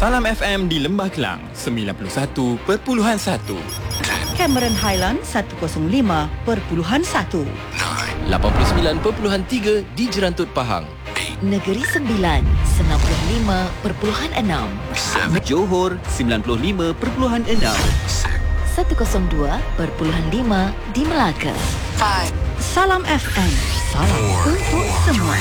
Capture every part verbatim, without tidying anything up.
Salam F M di Lembah Kelang sembilan puluh satu perpuluhan satu. Cameron Highland seratus lima perpuluhan satu. lapan puluh sembilan perpuluhan tiga di Jerantut Pahang. Negeri Sembilan sembilan puluh lima perpuluhan enam. Johor sembilan puluh lima perpuluhan enam. seratus dua perpuluhan lima di Melaka. Salam F M. Salam untuk semua.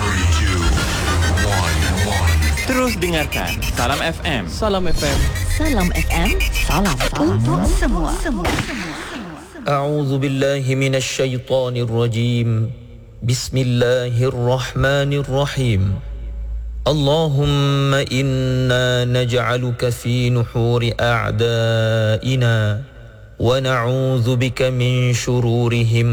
Terus dengarkan Salam F M. Salam F M. Salam F M. Salam untuk semua. Semua. أعوذ بالله من الشيطان الرجيم بسم الله الرحمن الرحيم اللهم إنا نجعلك في نحور أعدائنا ونعوذ بك من شرورهم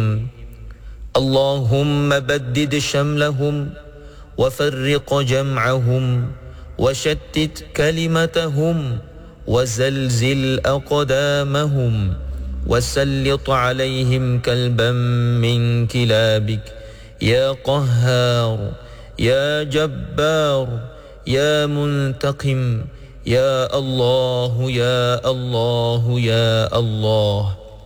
اللهم بدد شملهم وفرق جمعهم وشتت كلمتهم وزلزل أقدامهم وسلط عليهم كلبا من كلابك يا قهار يا جبار يا منتقم يا الله يا الله يا الله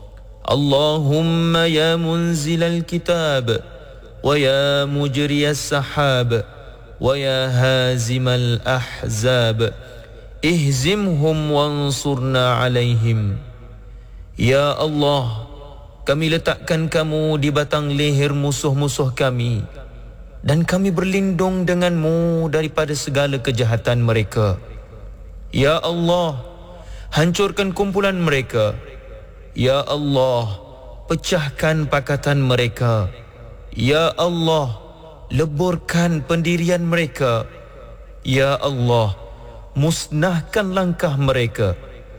اللهم يا منزل الكتاب ويا مجري السحاب ويا هازم الأحزاب اهزمهم وانصرنا عليهم. Ya Allah, kami letakkan kamu di batang leher musuh-musuh kami dan kami berlindung denganmu daripada segala kejahatan mereka. Ya Allah, hancurkan kumpulan mereka. Ya Allah, pecahkan pakatan mereka. Ya Allah, leburkan pendirian mereka. Ya Allah, musnahkan langkah mereka.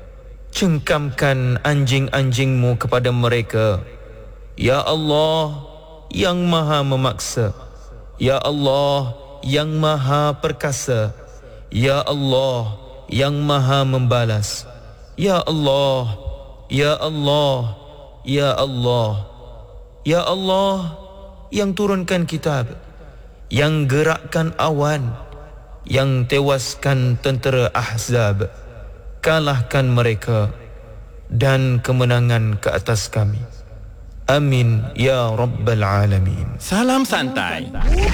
Cengkamkan anjing-anjingmu kepada mereka. Ya Allah, yang maha memaksa. Ya Allah, yang maha perkasa. Ya Allah, yang maha membalas. Ya Allah, Ya Allah, Ya Allah, Ya Allah, yang turunkan kitab, yang gerakkan awan, yang tewaskan tentera Ahzab. Kalahkan mereka dan kemenangan ke atas kami. Amin ya Rabbal Alamin. Salam santai.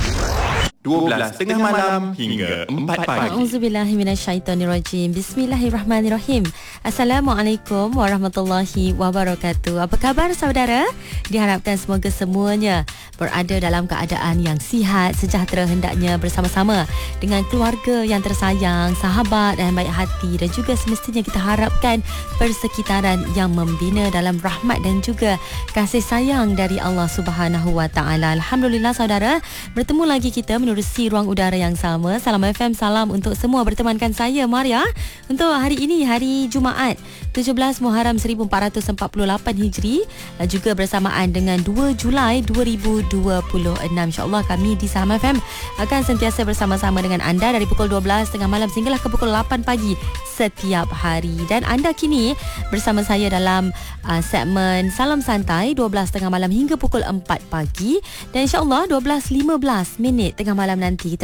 dua belas tengah malam hingga empat pagi. Auzubillahi minasyaitonirrajim. Bismillahirrahmanirrahim. Assalamualaikum warahmatullahi wabarakatuh. Apa khabar saudara? Diharapkan semoga semuanya berada dalam keadaan yang sihat, sejahtera hendaknya bersama-sama dengan keluarga yang tersayang, sahabat dan baik hati, dan juga semestinya kita harapkan persekitaran yang membina dalam rahmat dan juga kasih sayang dari Allah Subhanahu wa taala. Alhamdulillah saudara, bertemu lagi kita menerusi ruang udara yang sama. Salam F M, salam untuk semua. Bertemankan saya Maria untuk hari ini, hari Jumaat tujuh belas Muharram seribu empat ratus empat puluh lapan Hijri, juga bersamaan dengan dua Julai dua ribu dua puluh enam. InsyaAllah kami di Salam F M akan sentiasa bersama-sama dengan anda dari pukul dua belas tengah malam sehinggalah ke pukul lapan pagi setiap hari. Dan anda kini bersama saya dalam uh, segmen Salam Santai dua belas tengah malam hingga pukul empat pagi. Dan insyaAllah dua belas lima belas minit tengah malam nanti kita